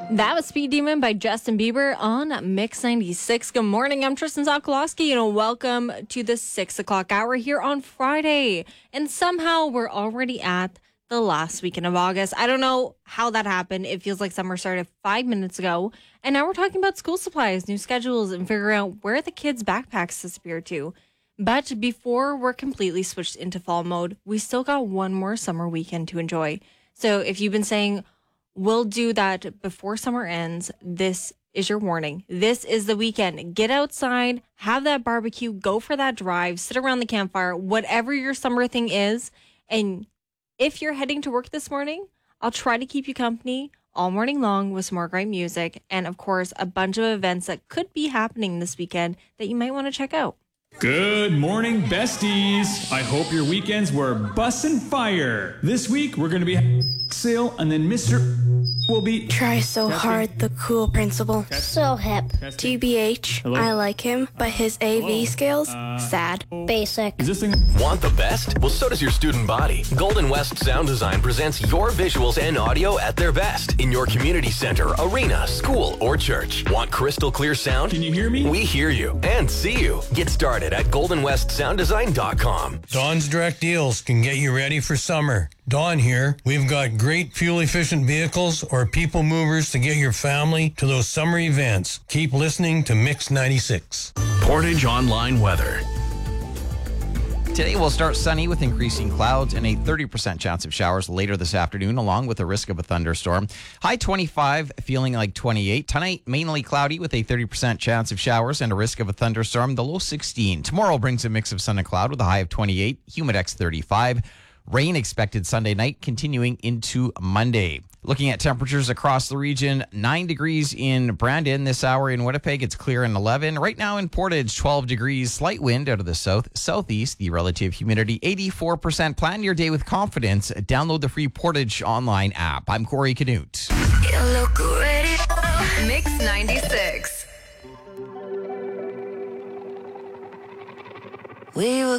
That was Speed Demon by Justin Bieber on Mix 96. Good morning. I'm Tristan Zakolowski, and welcome to the 6 o'clock hour here on Friday. And somehow we're already at the last weekend of August. I don't know how that happened. It feels like summer started 5 minutes ago. And now we're talking about school supplies, new schedules, and figuring out where the kids' backpacks disappear to. But before we're completely switched into fall mode, we still got one more summer weekend to enjoy. So if you've been saying, we'll do that before summer ends, this is your warning. This is the weekend. Get outside, have that barbecue, go for that drive, sit around the campfire, whatever your summer thing is. And if you're heading to work this morning, I'll try to keep you company all morning long with some more great music. And of course, a bunch of events that could be happening this weekend that you might want to check out. Good morning, besties. I hope your weekends were bussin' fire. This week, we're going to be sale, and then Mr. will be... Try so hard, the cool principal. So hip. TBH, Hello? I like him, but his AV skills, sad. Basic. Is this thing... Want the best? Well, so does your student body. Golden West Sound Design presents your visuals and audio at their best in your community center, arena, school, or church. Want crystal clear sound? Can you hear me? We hear you and see you. Get started at goldenwestsounddesign.com. Dawn's Direct Deals can get you ready for summer. Dawn here. We've got great fuel-efficient vehicles or people movers to get your family to those summer events. Keep listening to Mix 96. Portage Online Weather. Today will start sunny with increasing clouds and a 30% chance of showers later this afternoon, along with a risk of a thunderstorm. High 25, feeling like 28. Tonight, mainly cloudy with a 30% chance of showers and a risk of a thunderstorm. The low 16. Tomorrow brings a mix of sun and cloud with a high of 28. Humidex 35. Rain expected Sunday night, continuing into Monday. Looking at temperatures across the region, 9 degrees in Brandon this hour. In Winnipeg, it's clear and 11. Right now in Portage, 12 degrees, slight wind out of the southeast, the relative humidity 84%. Plan your day with confidence. Download the free Portage online app. I'm Corey Canute. Mix 96. We were